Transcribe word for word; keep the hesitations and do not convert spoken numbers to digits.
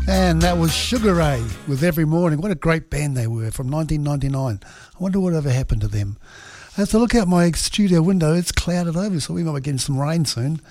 And that was Sugar Ray with Every Morning. What a great band they were from nineteen ninety-nine. I wonder what ever happened to them. As I look out my studio window, it's clouded over, so we might be getting some rain soon.